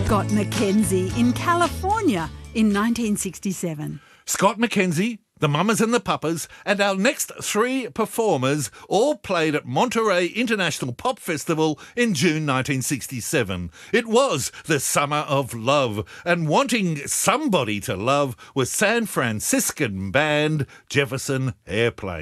Scott McKenzie in California in 1967. Scott McKenzie, the Mamas and the Papas, and our next three performers all played at Monterey International Pop Festival in June 1967. It was the summer of love, and wanting somebody to love was San Franciscan band Jefferson Airplane.